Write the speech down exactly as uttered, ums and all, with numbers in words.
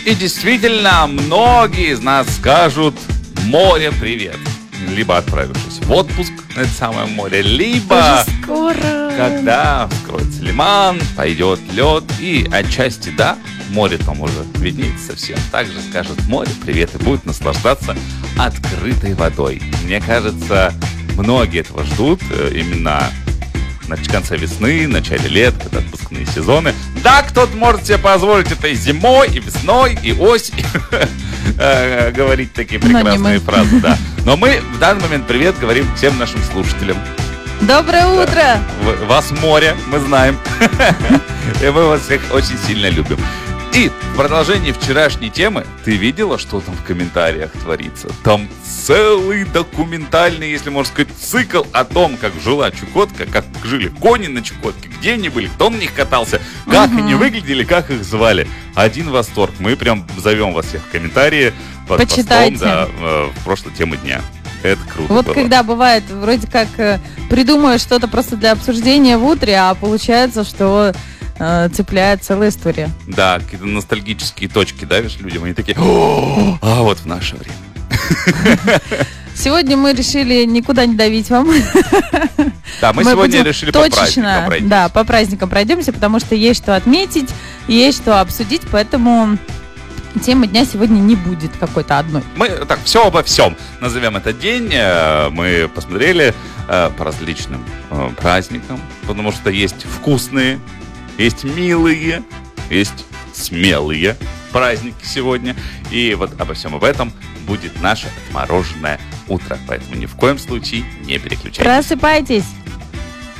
И действительно, многие из нас скажут море привет. Либо отправившись в отпуск на это самое море, либо скоро. Когда вскроется лиман, пойдет лед, и отчасти, да, море там уже виднеется совсем. Также скажет море привет и будет наслаждаться открытой водой. Мне кажется, многие этого ждут именно на конце весны, начале лет, когда отпускные сезоны. Да, кто-то может себе позволить это и зимой, и весной, и осенью говорить такие прекрасные фразы, да. Но мы в данный момент привет говорим всем нашим слушателям. Доброе утро! Вас море, мы знаем. И мы вас всех очень сильно любим. И в продолжении вчерашней темы ты видела, что там в комментариях творится? Там целый документальный, если можно сказать, цикл о том, как жила Чукотка, как жили кони на Чукотке, где они были, кто на них катался, как угу. они выглядели, как их звали. Один восторг. Мы прям зовем вас всех в комментарии под Почитайте. постом, да, в прошлой темы дня. Это круто Вот было. Когда бывает, вроде как придумаешь что-то просто для обсуждения в утре, а получается, что э, цепляет целая история. Да, какие-то ностальгические точки давишь людям, они такие, а вот в наше время. Сегодня мы решили никуда не давить вам. Да, мы, мы сегодня решили точечно, по праздникам пройдемся. Да, по праздникам пройдемся, потому что есть что отметить, есть что обсудить, поэтому темы дня сегодня не будет какой-то одной. Мы так все обо всем назовем этот день. Мы посмотрели по различным праздникам, потому что есть вкусные, есть милые, есть смелые праздники сегодня. И вот обо всем об этом будет наше отмороженное утро. Поэтому ни в коем случае не переключайтесь. Просыпайтесь!